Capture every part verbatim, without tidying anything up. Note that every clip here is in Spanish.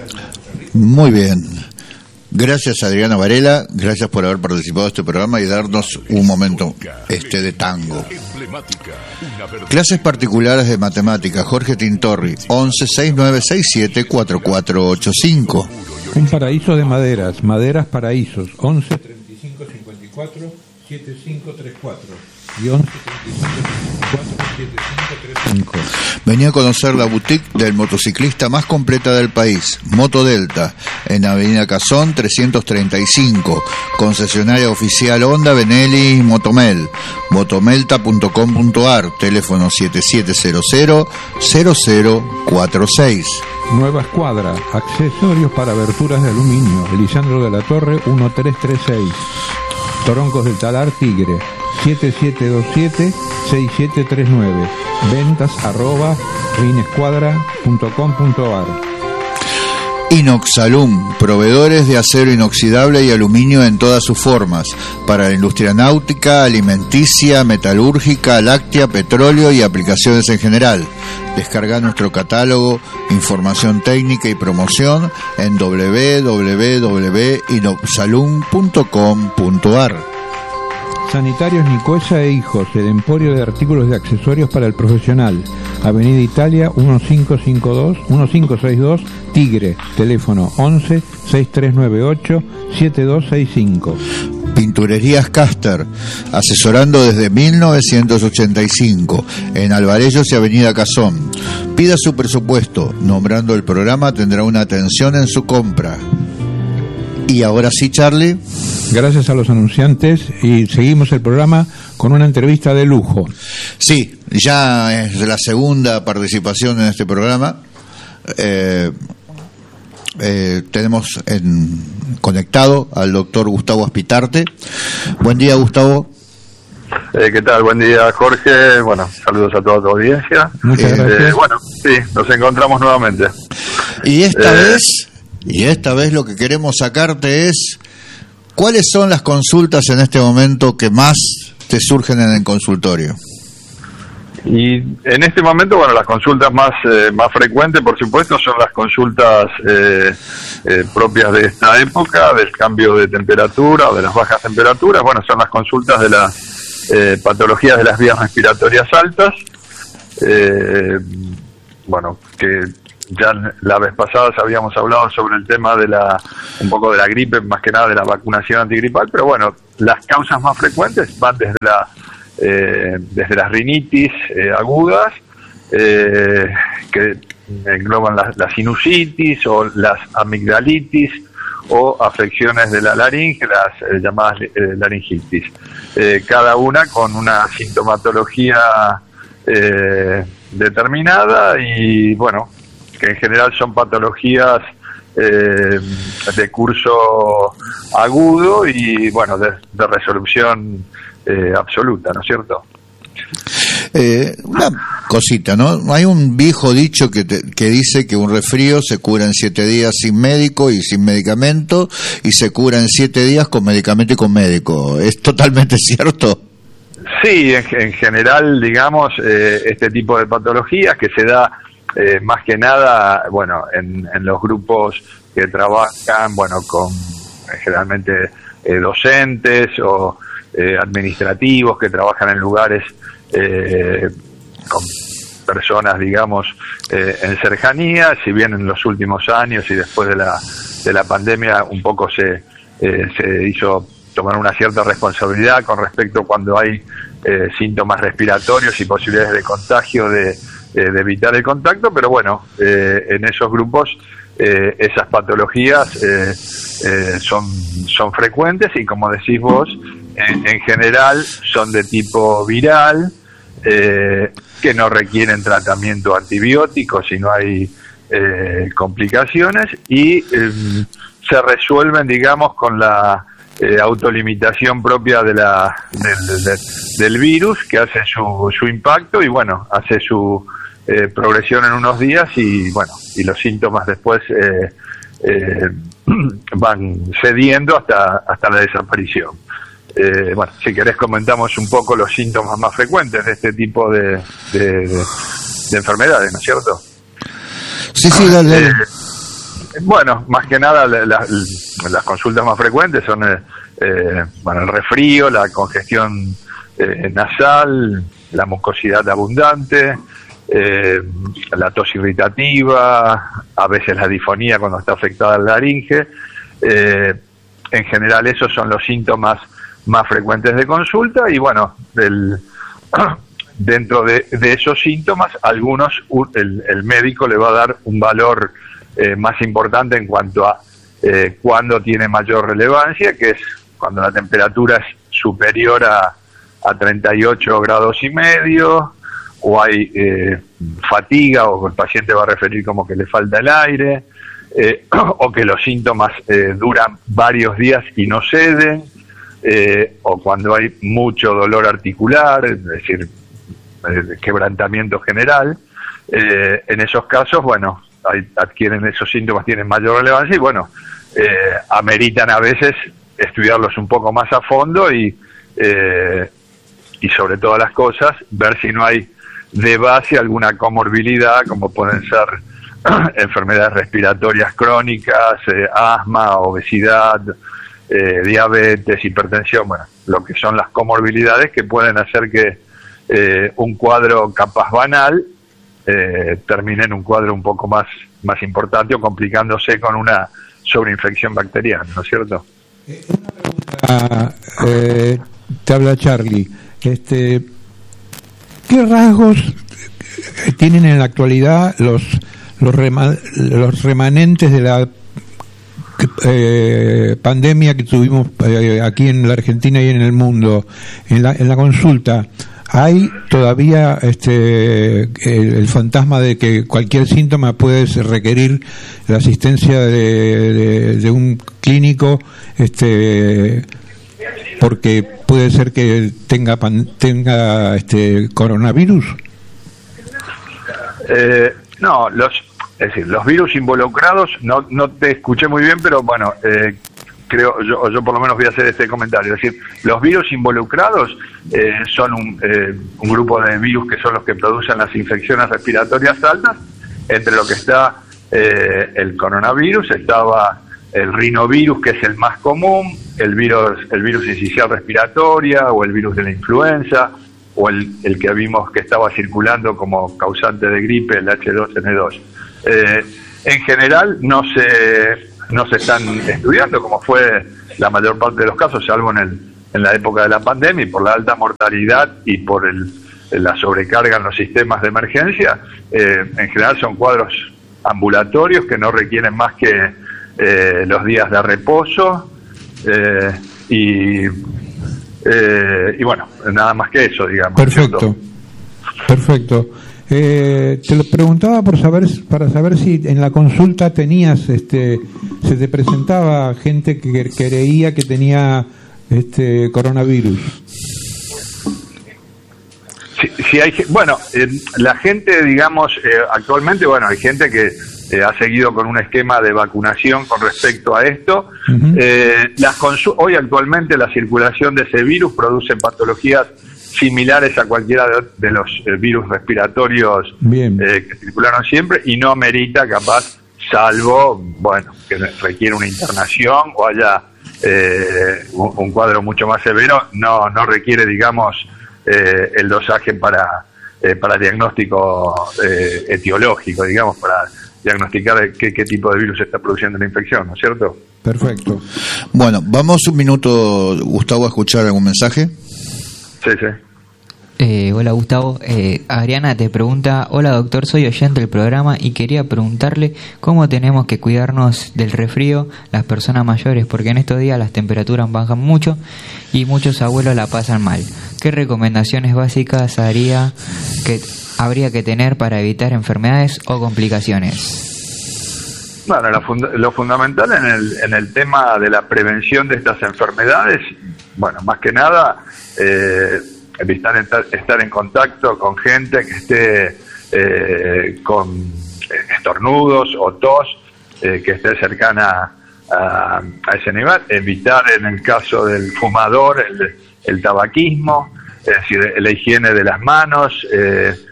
Muy bien. Gracias, Adriana Varela, gracias por haber participado de este programa y darnos un momento este de tango. Clases particulares de matemáticas, Jorge Tintorri, once seis nueve seis siete cuatro cuatro ocho cinco. Un paraíso de maderas, Maderas Paraísos, once treinta y cinco cincuenta y cuatro setenta y cinco treinta y cuatro y once treinta y cinco cincuenta y cuatro setenta y cinco treinta y cinco. Venía a conocer la boutique del motociclista más completa del país, Moto Delta, en Avenida Cazón trescientos treinta y cinco, concesionaria oficial Honda, Benelli, Motomel, motomelta punto com punto ar, teléfono siete siete cero cero cero cero cuatro seis. Nueva Escuadra, accesorios para aberturas de aluminio, Lisandro de la Torre uno tres tres seis. Toroncos del Talar Tigre, siete siete dos siete seis siete tres nueve. Ventas arroba rinescuadra punto com punto ar. Inoxalum, proveedores de acero inoxidable y aluminio en todas sus formas, para la industria náutica, alimenticia, metalúrgica, láctea, petróleo y aplicaciones en general. Descarga nuestro catálogo, información técnica y promoción en doble u doble u doble u punto inoxalum punto com punto ar. Sanitarios Nicoesa e Hijos, el emporio de artículos de accesorios para el profesional. Avenida Italia quince cincuenta y dos, quince sesenta y dos, Tigre, teléfono once seis tres nueve ocho siete dos seis cinco. Pinturerías Caster, asesorando desde mil novecientos ochenta y cinco, en Alvarellos y Avenida Cazón. Pida su presupuesto, nombrando el programa tendrá una atención en su compra. Y ahora sí, Charlie. Gracias a los anunciantes y seguimos el programa con una entrevista de lujo. Sí, ya es la segunda participación en este programa. Eh, eh, tenemos en, conectado al doctor Gustavo Aspitarte. Buen día, Gustavo. Eh, ¿Qué tal? Buen día, Jorge. Bueno, saludos a toda tu audiencia. Muchas eh, gracias. Bueno, sí, nos encontramos nuevamente. Y esta Eh, vez, y esta vez lo que queremos sacarte es, ¿cuáles son las consultas en este momento que más te surgen en el consultorio? Y en este momento, bueno, las consultas más eh, más frecuentes, por supuesto, son las consultas eh, eh, propias de esta época, del cambio de temperatura o de las bajas temperaturas. Bueno, son las consultas de las eh, patologías de las vías respiratorias altas. Eh, bueno, que ya la vez pasada habíamos hablado sobre el tema de la, un poco de la gripe, más que nada de la vacunación antigripal, pero bueno, las causas más frecuentes van desde la eh, desde las rinitis eh, agudas, eh, que engloban la, la sinusitis o las amigdalitis o afecciones de la laringe, las eh, llamadas eh, laringitis, eh, cada una con una sintomatología eh, determinada y bueno, que en general son patologías eh, de curso agudo y bueno, de, de resolución eh, absoluta, ¿no es cierto? Eh, una cosita, ¿no? Hay un viejo dicho que, te, que dice que un resfrío se cura en siete días sin médico y sin medicamento, y se cura en siete días con medicamento y con médico. ¿Es totalmente cierto? Sí, en, en general, digamos, eh, este tipo de patologías que se da eh, más que nada, bueno, en, en los grupos que trabajan, bueno, con eh, generalmente eh, docentes o eh, administrativos que trabajan en lugares eh, con personas, digamos, eh, en cercanía, si bien en los últimos años y después de la de la pandemia un poco se eh, se hizo tomar una cierta responsabilidad con respecto cuando hay eh, síntomas respiratorios y posibilidades de contagio de, eh, de evitar el contacto, pero bueno, eh, en esos grupos eh, esas patologías eh, eh, son son frecuentes y como decís vos, en, en general son de tipo viral, eh, que no requieren tratamiento antibiótico si no hay eh, complicaciones y eh, se resuelven, digamos, con la eh, autolimitación propia de la del, del, del virus, que hace su, su impacto y bueno, hace su eh, progresión en unos días y bueno, y los síntomas después eh, eh, van cediendo hasta hasta la desaparición. Eh, bueno, si querés comentamos un poco los síntomas más frecuentes de este tipo de, de, de, de enfermedades, ¿no es cierto? Sí, sí, dale, dale. Eh, Bueno, más que nada la, la, las consultas más frecuentes son eh, eh, bueno, el resfrío, la congestión eh, nasal, la mucosidad abundante, eh, la tos irritativa, a veces la difonía cuando está afectada la laringe. Eh, en general esos son los síntomas más frecuentes de consulta y bueno, el, dentro de, de esos síntomas algunos el, el médico le va a dar un valor eh, más importante en cuanto a eh, cuándo tiene mayor relevancia, que es cuando la temperatura es superior a, a treinta y ocho grados y medio, o hay eh, fatiga, o el paciente va a referir como que le falta el aire, eh, o que los síntomas eh, duran varios días y no ceden, eh, o cuando hay mucho dolor articular, es decir, eh, quebrantamiento general. Eh, en esos casos, bueno, hay, adquieren esos síntomas, tienen mayor relevancia y bueno, eh, ameritan a veces estudiarlos un poco más a fondo y eh, y sobre todas las cosas ver si no hay de base alguna comorbilidad, como pueden ser enfermedades respiratorias crónicas, eh, asma, obesidad, eh, diabetes, hipertensión, bueno, lo que son las comorbilidades que pueden hacer que eh, un cuadro capaz banal eh, termine en un cuadro un poco más, más importante o complicándose con una sobreinfección bacteriana, ¿no es cierto? Una pregunta, eh, te habla Charlie. Este, ¿qué rasgos tienen en la actualidad los los, rema, los remanentes de la eh, pandemia que tuvimos eh, aquí en la Argentina y en el mundo? En la, en la consulta, ¿hay todavía este el, el fantasma de que cualquier síntoma puede requerir la asistencia de, de, de un clínico, este porque puede ser que tenga pan, tenga este coronavirus? Eh, no, los es decir, los virus involucrados, no no te escuché muy bien, pero bueno, eh, creo, yo, yo por lo menos voy a hacer este comentario, es decir, los virus involucrados eh, son un, eh, un grupo de virus que son los que producen las infecciones respiratorias altas, entre lo que está eh, el coronavirus, estaba el rinovirus, que es el más común, el virus el virus incisional respiratoria, o el virus de la influenza, o el, el que vimos que estaba circulando como causante de gripe, el hache dos ene dos. Eh, en general no se no se están estudiando, como fue la mayor parte de los casos, salvo en el en la época de la pandemia, y por la alta mortalidad y por el, la sobrecarga en los sistemas de emergencia. Eh, en general son cuadros ambulatorios que no requieren más que eh, los días de reposo eh, y eh, y bueno, nada más que eso, digamos. Perfecto, ¿cierto? Perfecto. Eh, te lo preguntaba por saber, para saber si en la consulta tenías, este, se te presentaba gente que creía que tenía este coronavirus. Sí, sí hay, bueno, eh, la gente, digamos, eh, actualmente, bueno, hay gente que eh, ha seguido con un esquema de vacunación con respecto a esto. Uh-huh. Eh, las consu- hoy actualmente la circulación de ese virus produce patologías similares a cualquiera de, de los eh, virus respiratorios eh, que circularon siempre, y no amerita, capaz, salvo, bueno, que requiere una internación o haya eh, un, un cuadro mucho más severo, no no requiere, digamos, eh, el dosaje para eh, para diagnóstico eh, etiológico, digamos, para diagnosticar qué, qué tipo de virus está produciendo la infección, ¿no es cierto? Perfecto. Bueno, vamos un minuto, Gustavo, a escuchar algún mensaje. Sí, sí. Eh, hola Gustavo, eh, Adriana te pregunta: hola doctor, soy oyente del programa y quería preguntarle cómo tenemos que cuidarnos del resfrío las personas mayores, porque en estos días las temperaturas bajan mucho y muchos abuelos la pasan mal. ¿Qué recomendaciones básicas haría que habría que tener para evitar enfermedades o complicaciones? Bueno, lo, fund- lo fundamental en el, en el tema de la prevención de estas enfermedades, bueno, más que nada, eh, evitar estar, estar en contacto con gente que esté eh, con estornudos o tos, eh, que esté cercana a, a ese nivel, evitar en el caso del fumador el, el tabaquismo, es decir, la higiene de las manos, eh,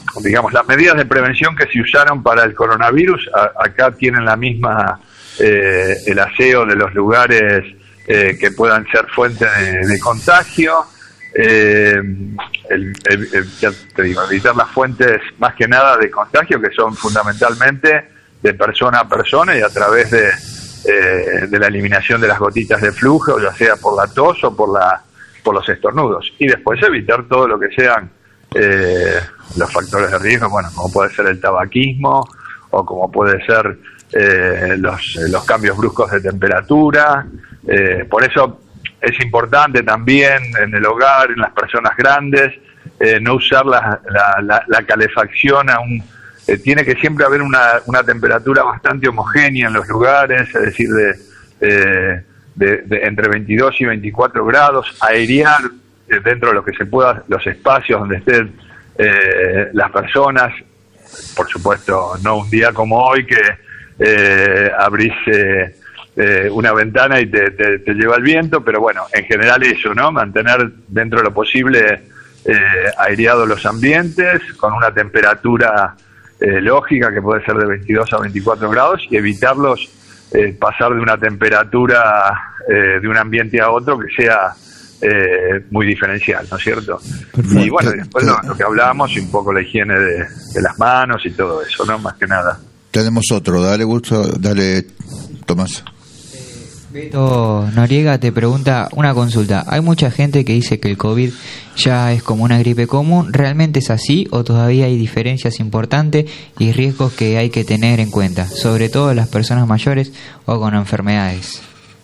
digamos, las medidas de prevención que se usaron para el coronavirus, a, acá tienen la misma, eh, el aseo de los lugares eh, que puedan ser fuente de, de contagio, eh, el, el, el, ya te digo, evitar las fuentes más que nada de contagio, que son fundamentalmente de persona a persona y a través de, eh, de la eliminación de las gotitas de flujo, ya sea por la tos o por la por los estornudos, y después evitar todo lo que sean eh, los factores de riesgo, bueno, como puede ser el tabaquismo o como puede ser eh, los, los cambios bruscos de temperatura. Eh, por eso es importante también en el hogar, en las personas grandes, eh, no usar la, la, la, la calefacción a un... Eh, tiene que siempre haber una, una temperatura bastante homogénea en los lugares, es decir, de, eh, de, de entre veintidós y veinticuatro grados, airear eh, dentro de lo que se pueda los espacios donde estén eh, las personas. Por supuesto, no un día como hoy que eh, abrís eh, eh, una ventana y te, te, te lleva el viento, pero bueno, en general eso, ¿no? Mantener dentro de lo posible eh, aireados los ambientes con una temperatura eh, lógica que puede ser de veintidós a veinticuatro grados y evitarlos eh, pasar de una temperatura eh, de un ambiente a otro que sea eh, muy diferencial, ¿no es cierto? Perfecto. Y bueno, después lo, lo que hablábamos y un poco la higiene de, de las manos y todo eso, ¿no? Más que nada. Tenemos otro, dale gusto, dale Tomás. Beto Noriega te pregunta una consulta. Hay mucha gente que dice que el COVID ya es como una gripe común. ¿Realmente es así o todavía hay diferencias importantes y riesgos que hay que tener en cuenta, sobre todo las personas mayores o con enfermedades?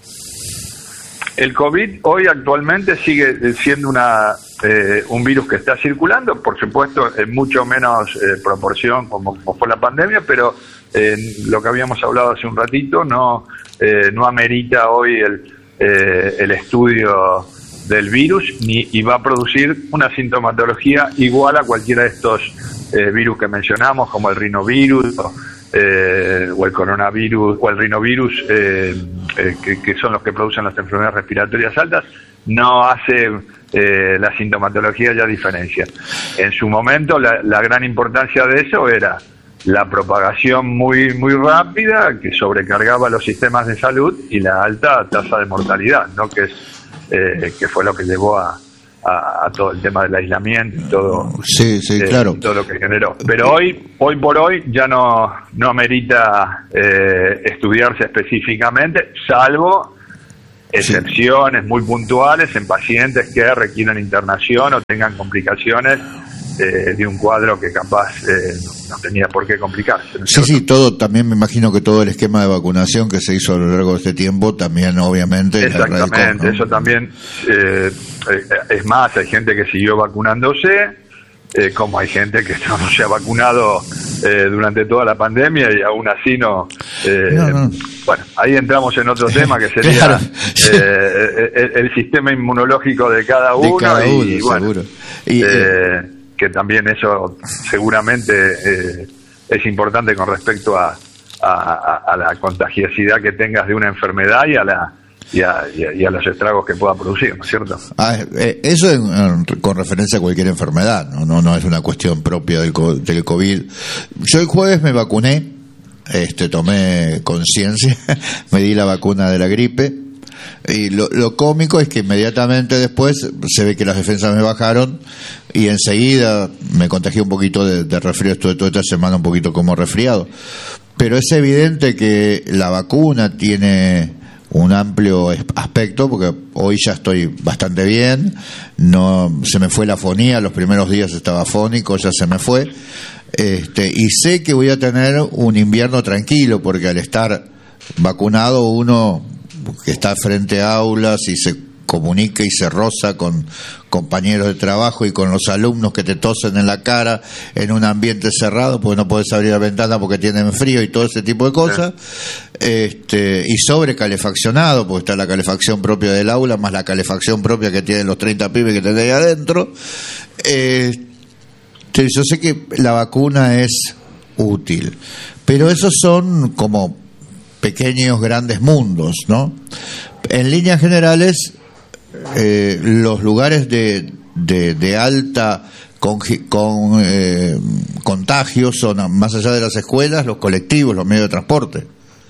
El COVID hoy actualmente sigue siendo una eh, un virus que está circulando, por supuesto en mucho menos eh, proporción como, como fue la pandemia, pero eh, lo que habíamos hablado hace un ratito no eh, no amerita hoy el eh, el estudio del virus ni y va a producir una sintomatología igual a cualquiera de estos eh, virus que mencionamos, como el rinovirus o, eh, o el coronavirus o el rinovirus eh, eh, que, que son los que producen las enfermedades respiratorias altas. No hace eh, la sintomatología ya diferencia. En su momento la, la gran importancia de eso era la propagación muy muy rápida que sobrecargaba los sistemas de salud y la alta tasa de mortalidad, ¿no? Que es eh, que fue lo que llevó a, a, a todo el tema del aislamiento y todo, sí, sí, eh, claro. todo lo que generó. Pero hoy hoy por hoy ya no no amerita eh, estudiarse específicamente, salvo excepciones sí. muy puntuales en pacientes que requieran internación o tengan complicaciones eh, de un cuadro que capaz eh, no tenía por qué complicarse, ¿no? Sí, sí, todo, también me imagino que todo el esquema de vacunación que se hizo a lo largo de este tiempo también obviamente exactamente, radicó, ¿no? Eso también eh, es más, hay gente que siguió vacunándose, Eh, como hay gente que no, no se ha vacunado eh, durante toda la pandemia y aún así no, eh, no, no. Bueno, ahí entramos en otro tema que sería claro. eh, el, el sistema inmunológico de cada uno, de cada uno y bueno, y, eh, eh, que también eso seguramente eh, es importante con respecto a, a, a la contagiosidad que tengas de una enfermedad y a la Y a, y, a, y a los estragos que pueda producir, ¿no es cierto? Ah, eh, eso en, en, con referencia a cualquier enfermedad, no no no es una cuestión propia del, del COVID. Yo el jueves me vacuné, este tomé conciencia, me di la vacuna de la gripe, y lo, lo cómico es que inmediatamente después se ve que las defensas me bajaron y enseguida me contagié un poquito de, de resfriado. Estuve toda esta semana un poquito como resfriado, pero es evidente que la vacuna tiene un amplio aspecto, porque hoy ya estoy bastante bien, no se me fue la fonía, los primeros días estaba fónico, ya se me fue, este, y sé que voy a tener un invierno tranquilo, porque al estar vacunado uno que está frente a aulas y se comunica y se roza con compañeros de trabajo y con los alumnos que te tosen en la cara en un ambiente cerrado porque no podés abrir la ventana porque tienen frío y todo ese tipo de cosas, este, y sobrecalefaccionado porque está la calefacción propia del aula más la calefacción propia que tienen los treinta pibes que tenés ahí adentro. Eh, yo sé que la vacuna es útil, pero esos son como pequeños grandes mundos, ¿no? En líneas generales, Eh, los lugares de, de, de alta con, con eh, contagios son, más allá de las escuelas, los colectivos, los medios de transporte.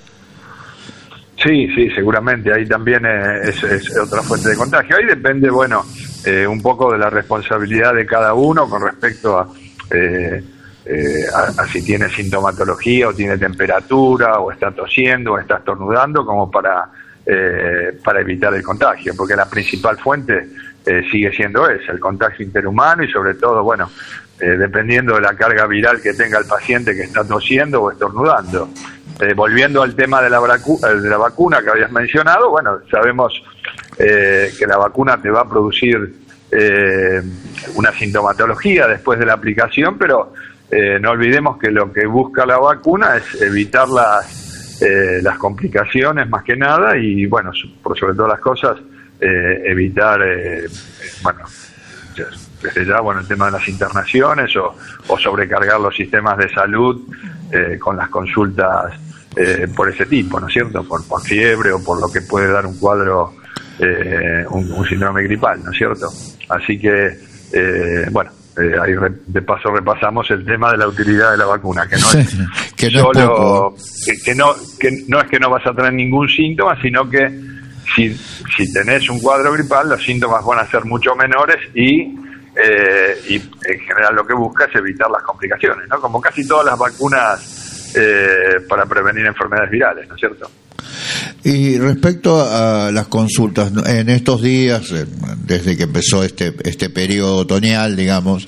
Sí, sí, seguramente ahí también es, es otra fuente de contagio. Ahí depende, bueno, eh, un poco de la responsabilidad de cada uno con respecto a, eh, eh, a, a si tiene sintomatología o tiene temperatura o está tosiendo o está estornudando, como para eh, para evitar el contagio, porque la principal fuente eh, sigue siendo esa, el contagio interhumano, y sobre todo, bueno, eh, dependiendo de la carga viral que tenga el paciente que está tosiendo o estornudando. Eh, volviendo al tema de la, de la vacuna que habías mencionado, bueno, sabemos eh, que la vacuna te va a producir eh, una sintomatología después de la aplicación, pero eh, no olvidemos que lo que busca la vacuna es evitar las, eh, las complicaciones más que nada, y bueno, por sobre todas las cosas, eh, evitar, eh, bueno, desde ya, bueno, el tema de las internaciones o, o sobrecargar los sistemas de salud eh, con las consultas eh, por ese tipo, ¿no es cierto? Por, por fiebre o por lo que puede dar un cuadro, eh, un, un síndrome gripal, ¿no es cierto? Así que, eh, bueno, eh, ahí re, de paso repasamos el tema de la utilidad de la vacuna, que no es sí, que no solo, es que, que, no, que no es que no vas a tener ningún síntoma, sino que si, si tenés un cuadro gripal, los síntomas van a ser mucho menores y Eh, y en general lo que busca es evitar las complicaciones, ¿no? Como casi todas las vacunas eh, para prevenir enfermedades virales, ¿no es cierto? Y respecto a las consultas, en estos días, desde que empezó este este periodo otoñal, digamos,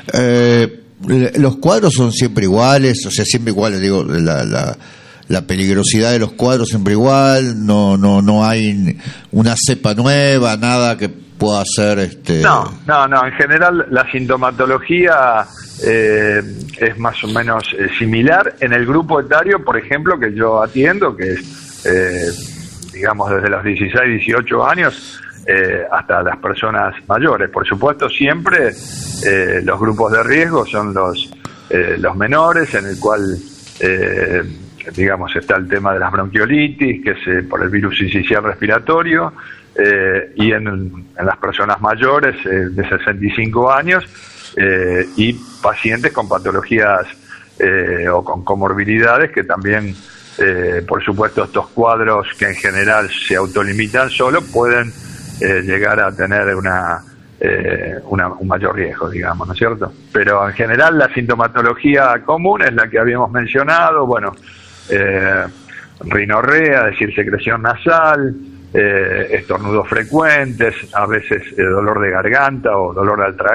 eh, los cuadros son siempre iguales, o sea, siempre iguales, digo, la, la la peligrosidad de los cuadros siempre igual, no no no hay una cepa nueva, nada que pueda ser este no no no en general la sintomatología eh, es más o menos eh, similar en el grupo etario, por ejemplo, que yo atiendo, que es eh, digamos desde los dieciséis, dieciocho años eh, hasta las personas mayores. Por supuesto, siempre eh, los grupos de riesgo son los eh, los menores, en el cual eh, digamos está el tema de las bronquiolitis, que es eh, por el virus sincicial respiratorio, eh, y en, en las personas mayores eh, de sesenta y cinco años eh, y pacientes con patologías eh, o con comorbilidades, que también eh, por supuesto estos cuadros que en general se autolimitan solo pueden eh, llegar a tener una, eh, una un mayor riesgo, digamos, ¿no es cierto? Pero en general la sintomatología común es la que habíamos mencionado, bueno, Eh, rinorrea, es decir, secreción nasal, eh, estornudos frecuentes, a veces eh, dolor de garganta o dolor al tragar.